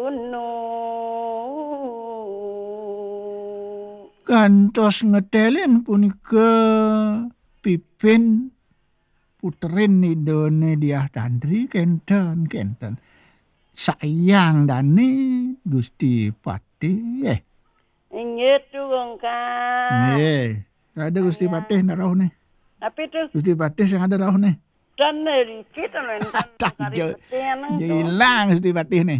gunung. Kantos ngetelen punika Pipin puterin idone Diah Tandri kenten sayang dani Gusti Patih Inggih tuh Kang. nggih ada Gusti Patih ndak rauh nih Apa itu? Gusti Patih sing ada rauh nih Dan dari kita lentan kari peteng hilang Gusti Patih nih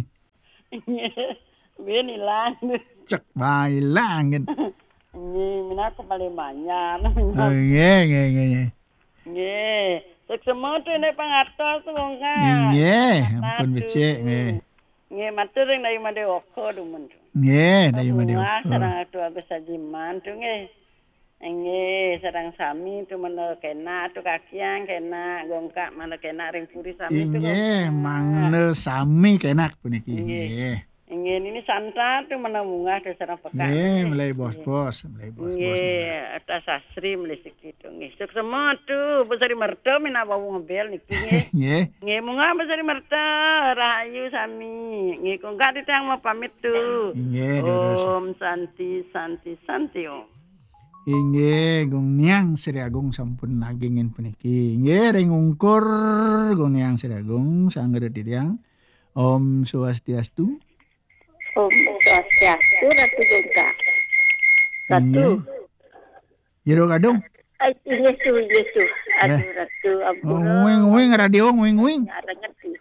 ben hilang. cek hilang kan Mina aku paling banyak. nggih Cek semua tuh ini pangatos tuh Kang. nggih ampun becik nggih Matur yang dari Madewoko dumun. nggih dari Wah, Madewoko sarang atu agus sajiman tuh nggih. Sarang sami tuh mana kena tuh kakiang kena gongkak mana kena ring puri sami tuh. Nggih, mangna sami kenak puniki nggih. Ini santa tuh mana munggah tuh sarang pekan. Nggih, mulai bos-bos. Nggih, atas sasri mulai segitu nggih. Suk semua tuh besari merta mina bawa mobil niki nggih. Nggih, munggah besari merta rahayu sami. Nggih, kok gak ditang mau pamit tuh. Nggih, Om santi om. Inggih, Gung Niang Sri Agung sampun nagingin puniki. Nggih, ring ungkur Gung Niang Sri Agung sanggeu titiang. Om Swastiastu. Om Swastiastu Ratu Gongka. Ratu. Jero kadung. Yesu. Aduh Ratu ampun. Nguing radio nguing. Ada ngerti.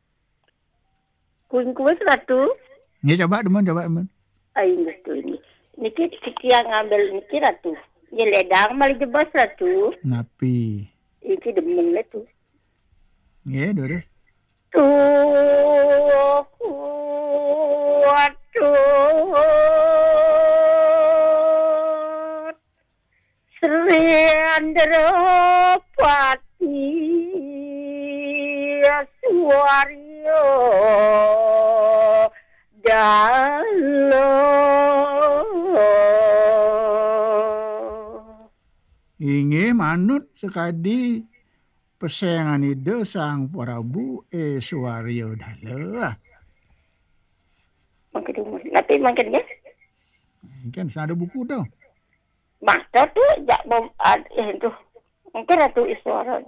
Kuing Ratu. Nggih, coba demen. Ayo tuh ini. Niki yang ngambil niki Ratu. Ya ledang malah jebas Ratu. Napi. Iki demen le tuh. Nggih, Doris. Sri Andropati Suwaryo Dalo. Inggih manut sekadi pesengan ide Sang Prabu Suwaryo Dala. Tapi maksudnya? Kan ada buku tuh. Maksud tuh jak mau itu. Mungkin Ratu Iswara.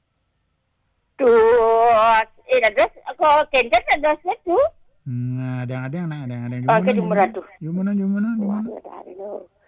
Tuh, ada aku kencan ada tuh. Ada. Oke, di mana tuh? Gimana?